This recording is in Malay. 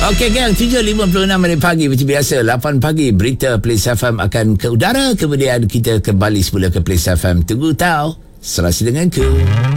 Okey gang, 7.56 dari pagi macam biasa. 8 pagi berita Place FM akan ke udara. Kemudian kita kembali semula ke Place FM. Tunggu tahu. Serasi denganku.